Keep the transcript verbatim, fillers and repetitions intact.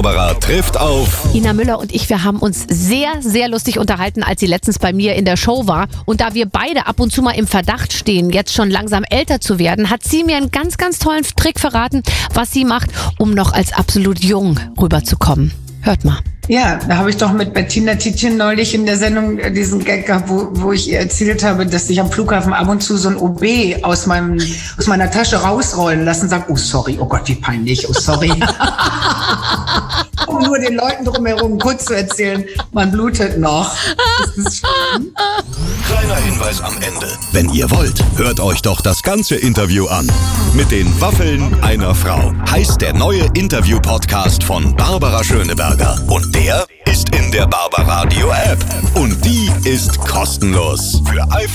Barbara trifft auf Ina Müller und ich, wir haben uns sehr, sehr lustig unterhalten, als sie letztens bei mir in der Show war. Und da wir beide ab und zu mal im Verdacht stehen, jetzt schon langsam älter zu werden, hat sie mir einen ganz, ganz tollen Trick verraten, was sie macht, um noch als absolut jung rüberzukommen. Hört mal. Ja, da habe ich doch mit Bettina Tietjen neulich in der Sendung diesen Gag gehabt, wo, wo ich ihr erzählt habe, dass ich am Flughafen ab und zu so ein O B aus meinem aus meiner Tasche rausrollen lassen und sage, oh sorry, oh Gott, wie peinlich, oh sorry. Um nur den Leuten drumherum kurz zu erzählen, man blutet noch. Das ist schlimm. Kleiner Hinweis am Ende. Wenn ihr wollt, hört euch doch das ganze Interview an. Mit den Waffeln einer Frau heißt der neue Interview-Podcast von Barbara Schöneberger. Und der ist in der Barbaradio App. Und die ist kostenlos. Für iPhone